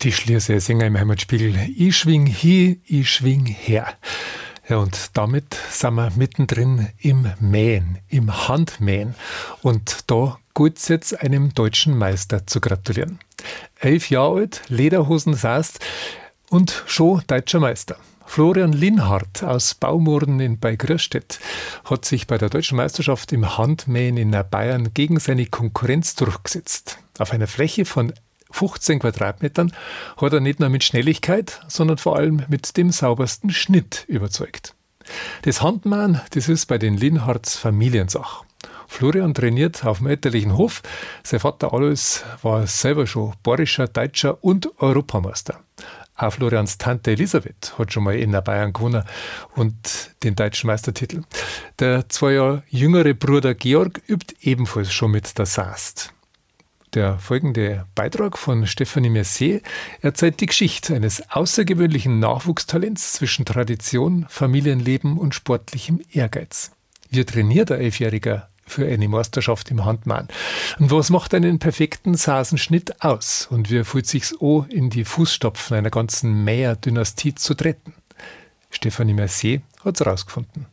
Die Schliersee Sänger im Heimatspiegel. Ich schwing hier, ich schwing her. Ja, und damit sind wir mittendrin im Mähen, im Handmähen. Und da gilt es jetzt einem deutschen Meister zu gratulieren. 11 Jahre alt, Lederhosen saßt und schon deutscher Meister. Florian Linhardt aus Baumorden bei Größstedt hat sich bei der deutschen Meisterschaft im Handmähen in Bayern gegen seine Konkurrenz durchgesetzt. Auf einer Fläche von 15 Quadratmetern hat er nicht nur mit Schnelligkeit, sondern vor allem mit dem saubersten Schnitt überzeugt. Das Handmähen, das ist bei den Linhardts Familiensache. Florian trainiert auf dem elterlichen Hof. Sein Vater Alois war selber schon bayerischer, deutscher und Europameister. Auch Florians Tante Elisabeth hat schon mal in Bayern gewonnen und den deutschen Meistertitel. Der 2 Jahre jüngere Bruder Georg übt ebenfalls schon mit der Saast. Der folgende Beitrag von Stefanie Mercier erzählt die Geschichte eines außergewöhnlichen Nachwuchstalents zwischen Tradition, Familienleben und sportlichem Ehrgeiz. Wie trainiert ein 11-Jähriger für eine Meisterschaft im Handmähen? Und was macht einen perfekten Sasenschnitt aus? Und wie fühlt sich's an, in die Fußstapfen einer ganzen Mäher-Dynastie zu treten? Stefanie Mercier hat's herausgefunden.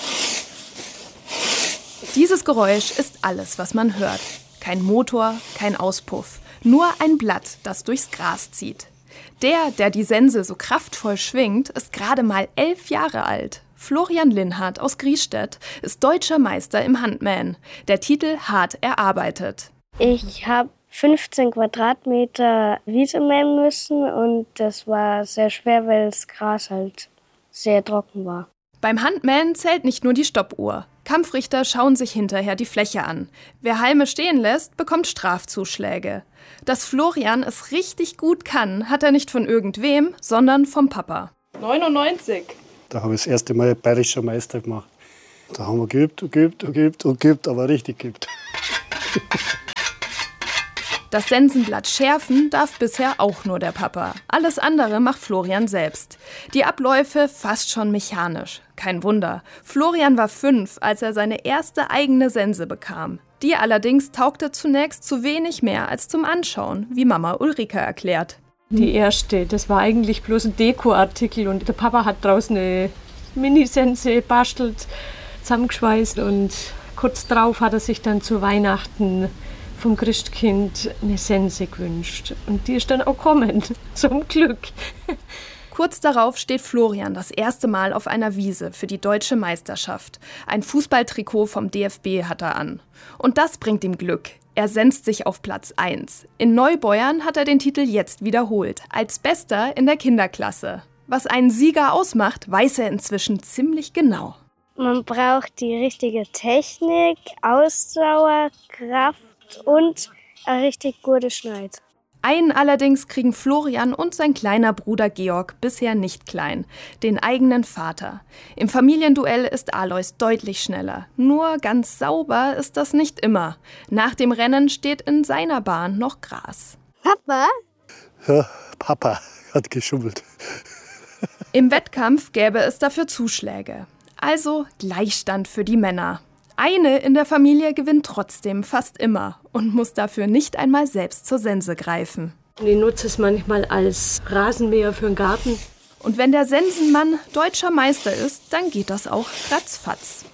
Dieses Geräusch ist alles, was man hört. Kein Motor, kein Auspuff, nur ein Blatt, das durchs Gras zieht. Der die Sense so kraftvoll schwingt, ist gerade mal 11 Jahre alt. Florian Linhardt aus Griesstedt ist deutscher Meister im Handmähen. Der Titel hart erarbeitet. Ich habe 15 Quadratmeter Wiese mähen müssen und das war sehr schwer, weil das Gras halt sehr trocken war. Beim Handmähen zählt nicht nur die Stoppuhr. Kampfrichter schauen sich hinterher die Fläche an. Wer Halme stehen lässt, bekommt Strafzuschläge. Dass Florian es richtig gut kann, hat er nicht von irgendwem, sondern vom Papa. 99. Da habe ich das erste Mal bayerischer Meister gemacht. Da haben wir geübt, aber richtig geübt. Das Sensenblatt schärfen darf bisher auch nur der Papa. Alles andere macht Florian selbst. Die Abläufe fast schon mechanisch. Kein Wunder. Florian war 5, als er seine erste eigene Sense bekam. Die allerdings taugte zunächst zu wenig mehr als zum Anschauen, wie Mama Ulrike erklärt. Die erste, das war eigentlich bloß ein Dekoartikel und der Papa hat draußen eine Minisense bastelt, zusammengeschweißt und kurz drauf hat er sich dann zu Weihnachten vom Christkind eine Sense gewünscht. Und die ist dann auch gekommen, zum Glück. Kurz darauf steht Florian das erste Mal auf einer Wiese für die deutsche Meisterschaft. Ein Fußballtrikot vom DFB hat er an. Und das bringt ihm Glück. Er senzt sich auf Platz 1. In Neubeuern hat er den Titel jetzt wiederholt, als Bester in der Kinderklasse. Was einen Sieger ausmacht, weiß er inzwischen ziemlich genau. Man braucht die richtige Technik, Ausdauer, Kraft und ein richtig gutes Schneid. Einen allerdings kriegen Florian und sein kleiner Bruder Georg bisher nicht klein, den eigenen Vater. Im Familienduell ist Alois deutlich schneller. Nur ganz sauber ist das nicht immer. Nach dem Rennen steht in seiner Bahn noch Gras. Papa? Ja, Papa hat geschummelt. Im Wettkampf gäbe es dafür Zuschläge. Also Gleichstand für die Männer. Eine in der Familie gewinnt trotzdem fast immer und muss dafür nicht einmal selbst zur Sense greifen. Ich nutze es manchmal als Rasenmäher für den Garten. Und wenn der Sensenmann deutscher Meister ist, dann geht das auch ratzfatz.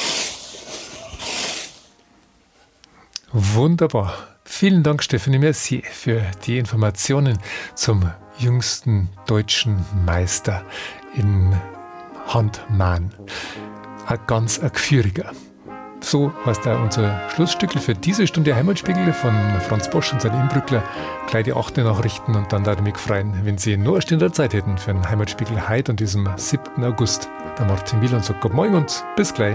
Wunderbar. Vielen Dank, Stefanie Mercier, für die Informationen zum jüngsten deutschen Meister in Handmähen. Ein ganz geführiger. So heißt auch unser Schlussstückel für diese Stunde Heimatspiegel von Franz Bosch und seinen Inbrückler. Gleich die 8. Nachrichten und dann würde ich mich freuen, wenn Sie nur eine Stunde Zeit hätten für einen Heimatspiegel heute und diesem 7. August. Der Martin Wieland sagt Guten Morgen und bis gleich.